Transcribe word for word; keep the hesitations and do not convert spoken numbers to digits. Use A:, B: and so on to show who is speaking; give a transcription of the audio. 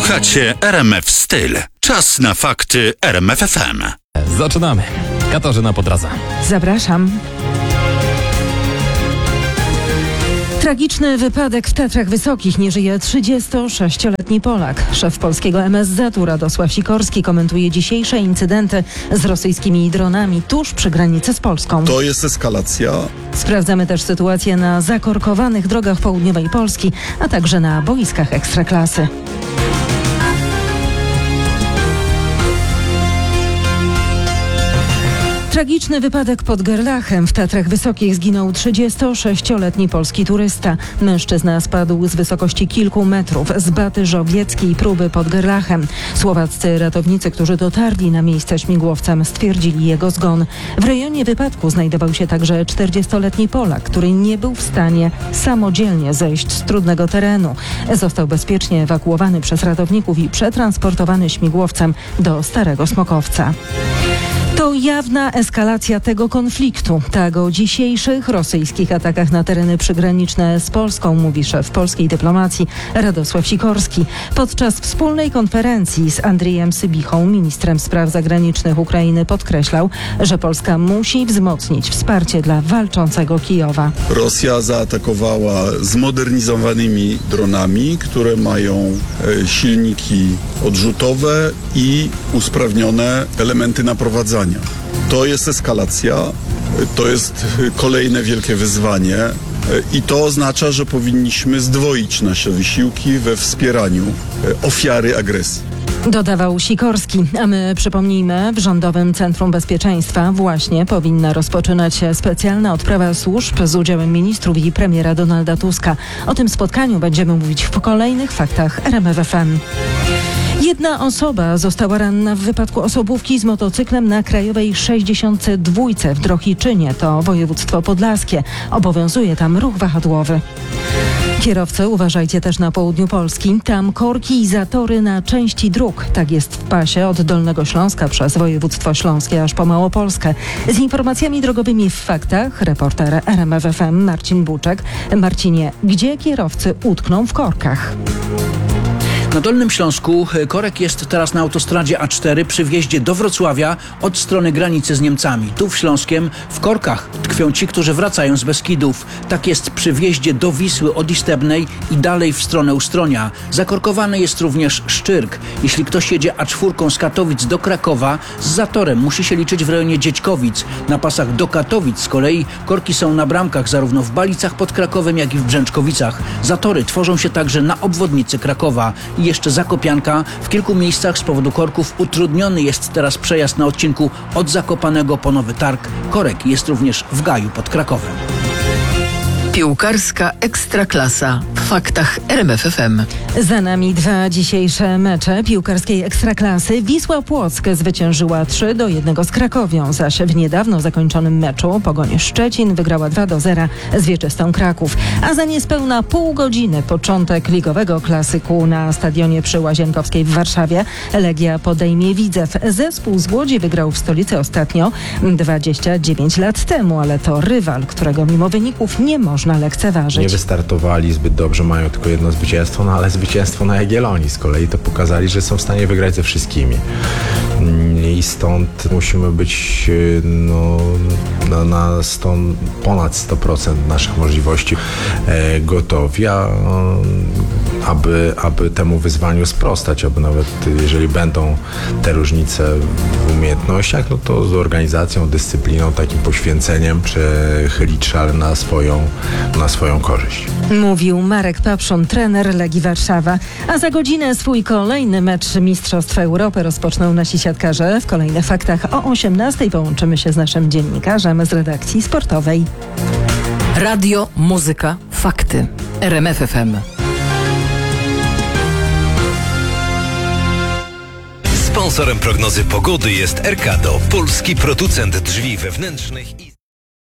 A: Słuchacie R M F Styl. Czas na fakty R M F F M.
B: Zaczynamy. Katarzyna Podradza.
C: Zapraszam. Tragiczny wypadek w Tatrach Wysokich. Nie żyje trzydziestosześcioletni Polak. Szef polskiego M S Z-u Radosław Sikorski komentuje dzisiejsze incydenty z rosyjskimi dronami tuż przy granicy z Polską.
D: To jest eskalacja.
C: Sprawdzamy też sytuację na zakorkowanych drogach południowej Polski, a także na boiskach Ekstraklasy. Tragiczny wypadek pod Gerlachem. W Tatrach Wysokich zginął trzydziestosześcioletni polski turysta. Mężczyzna spadł z wysokości kilku metrów z baty żowieckiej próby pod Gerlachem. Słowaccy ratownicy, którzy dotarli na miejsce śmigłowcem, stwierdzili jego zgon. W rejonie wypadku znajdował się także czterdziestoletni Polak, który nie był w stanie samodzielnie zejść z trudnego terenu. Został bezpiecznie ewakuowany przez ratowników i przetransportowany śmigłowcem do Starego Smokowca. To jawna eskalacja tego konfliktu. Tak o dzisiejszych rosyjskich atakach na tereny przygraniczne z Polską mówi szef polskiej dyplomacji Radosław Sikorski. Podczas wspólnej konferencji z Andrzejem Sybichą, ministrem spraw zagranicznych Ukrainy, podkreślał, że Polska musi wzmocnić wsparcie dla walczącego Kijowa.
D: Rosja zaatakowała zmodernizowanymi dronami, które mają e, silniki odrzutowe i usprawnione elementy naprowadzania. To jest eskalacja, to jest kolejne wielkie wyzwanie i to oznacza, że powinniśmy zdwoić nasze wysiłki we wspieraniu ofiary agresji.
C: Dodawał Sikorski, a my przypomnijmy, w Rządowym Centrum Bezpieczeństwa właśnie powinna rozpoczynać się specjalna odprawa służb z udziałem ministrów i premiera Donalda Tuska. O tym spotkaniu będziemy mówić w kolejnych faktach R M F F M. Jedna osoba została ranna w wypadku osobówki z motocyklem na Krajowej sześćdziesiąt dwa w Drohiczynie, to województwo podlaskie. Obowiązuje tam ruch wahadłowy. Kierowcy, uważajcie też na południu Polski. Tam korki i zatory na części dróg. Tak jest w pasie od Dolnego Śląska przez województwo śląskie aż po Małopolskę. Z informacjami drogowymi w faktach reporter R M F F M Marcin Buczek. Marcinie, gdzie kierowcy utkną w korkach?
E: Na Dolnym Śląsku korek jest teraz na autostradzie A cztery przy wjeździe do Wrocławia od strony granicy z Niemcami. Tu w Śląskiem w korkach tkwią ci, którzy wracają z Beskidów. Tak jest przy wjeździe do Wisły od Istebnej i dalej w stronę Ustronia. Zakorkowany jest również Szczyrk. Jeśli ktoś jedzie A cztery z Katowic do Krakowa, z zatorem musi się liczyć w rejonie Dziećkowic. Na pasach do Katowic z kolei korki są na bramkach zarówno w Balicach pod Krakowem, jak i w Brzęczkowicach. Zatory tworzą się także na obwodnicy Krakowa. I jeszcze Zakopianka. W kilku miejscach z powodu korków utrudniony jest teraz przejazd na odcinku od Zakopanego po Nowy Targ. Korek jest również w Gaju pod Krakowem.
F: Piłkarska Ekstraklasa w faktach R M F F M.
C: Za nami dwa dzisiejsze mecze piłkarskiej Ekstraklasy. Wisła Płock zwyciężyła trzy do jednego z Krakowią, zaś w niedawno zakończonym meczu Pogoń Szczecin wygrała dwa do zera z Wieczystą Kraków. A za niespełna pół godziny początek ligowego klasyku na stadionie przy Łazienkowskiej w Warszawie. Legia podejmie Widzew. Zespół z Łodzi wygrał w stolicy ostatnio dwadzieścia dziewięć lat temu, ale to rywal, którego mimo wyników nie można lekceważyć.
G: Nie wystartowali zbyt dobrze, mają tylko jedno zwycięstwo, no ale zwycięstwo na Jagiellonii z kolei to pokazali, że są w stanie wygrać ze wszystkimi. I stąd musimy być no, na, na sto, ponad sto procent naszych możliwości e, gotowi, a, aby, aby temu wyzwaniu sprostać, aby nawet jeżeli będą te różnice w umiejętnościach, no to z organizacją, dyscypliną, takim poświęceniem przechylić szal na swoją na swoją korzyść.
C: Mówił Marek Papszun, trener Legii Warszawa. A za godzinę swój kolejny mecz Mistrzostw Europy rozpoczną nasi siatkarze. W kolejnych faktach o osiemnastej połączymy się z naszym dziennikarzem z redakcji sportowej.
F: Radio, muzyka, fakty. R M F F M.
H: Sponsorem prognozy pogody jest Erkado, polski producent drzwi wewnętrznych i